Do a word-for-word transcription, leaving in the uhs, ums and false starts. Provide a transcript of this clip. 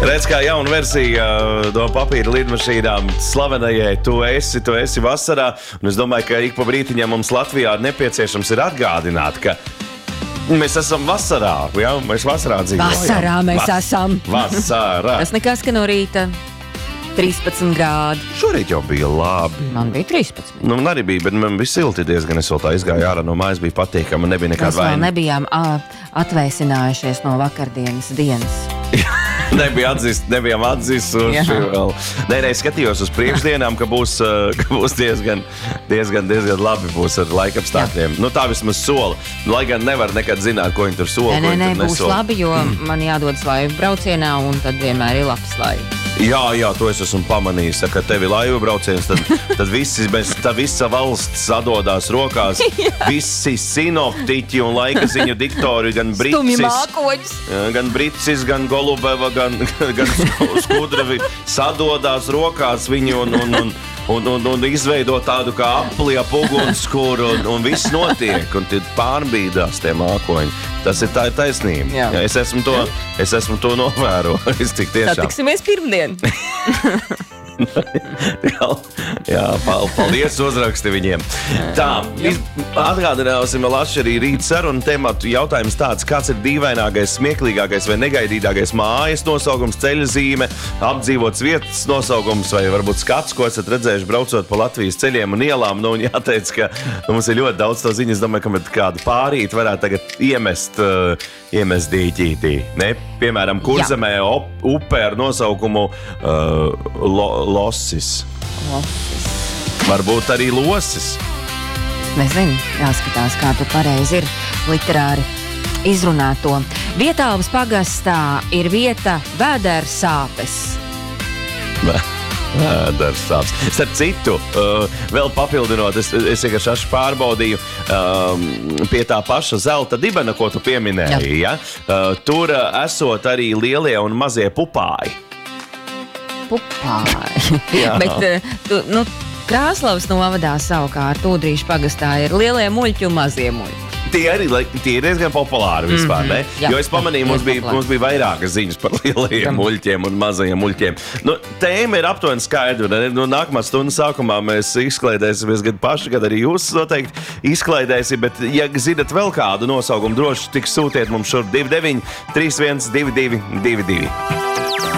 Redz, kā jauna versija no papīra lidmašīnām slavenajai Tu esi, tu esi vasarā. Un es domāju, ka ik pa brītiņam mums Latvijā nepieciešams ir atgādināt, ka mēs esam vasarā. Ja? Mēs vasarā dzīvojam. Vasarā mēs Vas esam. Vasarā. Tas nekas, ka no rīta trīspadsmit grādi. Šorīt jau bija labi. Man bija trīspadsmit. Nu, man arī bija, bet man bija silti diezgan. Es vēl tā izgāju ārā no mājas, bija patīkami. Man nebija nekāda Mēs vēl vaina. nebijām ā, atvēsinājušies no vakardienas dienas. Nebija atzist, nebijām atzistuši vēl. Nē, nē, skatījos uz priekšdienām, ka būs, ka būs diezgan, diezgan, diezgan labi būs ar laikapstākļiem. Nu, tā vismaz sola. Lai gan nevar nekad zināt, ko viņi tur sola, Nē, nē, ko nē, viņi tur būs nesola. labi, jo man jādodas laivu braucienā, un tad vienmēr ir labs laivs. Jā, jā, to es esmu pamanījis. Ka tev ir laivu brauciens, tad, tad, visi, mēs, tad visa valsts sadodās rokās. Visi sinoptiķi un laika ziņu diktori, gan Stumi Bricis, mākoņus. gan Bricis, gan Golubeva, gan, gan Skudrevi sadodās rokās viņu un, un, un, un, un, un izveido tādu kā apli ap ugunskura un, un viss notiek. Un tad pārbīdās tie mākoņi. Tas ir tā ir taisnība. Jā. Jā, es esmu to, es esmu to novērojis tik tiešām. Satiksimies pirmdien. jā, jā, paldies, uzraksti viņiem. Tā, iz, atgādināsim vēl atšķirī rīt sarunu tematu. Jautājums tāds, kāds ir dīvainākais, smieklīgākais vai negaidītākais mājas nosaukums, ceļzīme, apdzīvots vietas nosaukums vai varbūt skats, ko esat redzējuši braucot pa Latvijas ceļiem un ielām. Nu, un jāteic, ka nu, mums ir ļoti daudz to ziņu. Es domāju, ka kādu pārīt varētu tagad iemest, uh, iemest dīķītī. Ne? Piemēram, Kurzemē op, upe ar nosaukumu uh, lo, Losis. Losis. Varbūt arī Losis. Nezinu, jāskatās, kā tu pareizi ir literāri izrunāt to. Vietāvas pagastā ir vieta vēdera sāpes. Vēdera sāpes. Starp citu, uh, vēl papildinot, es, es vienkārši pārbaudīju um, pie tā paša zelta dibena, ko tu pieminēji. Ja? Uh, tur uh, esot arī lielie un mazie pupāji. Pupāji. Jā. Bet, tu, nu, Krāslavas novadā savukārt Ūdrīšu pagastā ir lielie muļķi un mazie muļķi. Tie arī tie ir diezgan populāri vispār, mm -hmm. ne? Jo es pamanīju, mums bija, mums bija vairākas ziņas par lielajiem muļķiem un mazajiem muļķiem. Nu, tēma ir aptuveni skaidra. Ne? Nu, nākamā stundas sākumā mēs izklaidēsimies gan paši, gan arī jūs noteikti izklaidēsiet. Bet, ja zinat vēl kādu nosaukumu, droši tik sūtiet mums šur divi deviņi trīs viens divi divi divi divi.